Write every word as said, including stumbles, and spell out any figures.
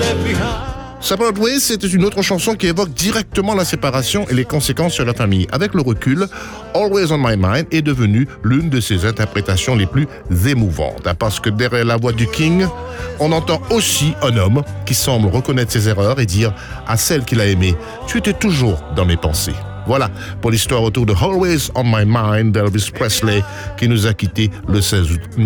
Separate Ways, c'était une autre chanson qui évoque directement la séparation et les conséquences sur la famille. Avec le recul, Always on My Mind est devenue l'une de ses interprétations les plus émouvantes. Parce que derrière la voix du King, on entend aussi un homme qui semble reconnaître ses erreurs et dire à celle qu'il a aimée « Tu étais toujours dans mes pensées ». Voilà pour l'histoire autour de Always on My Mind d'Elvis Presley qui nous a quittés le seize août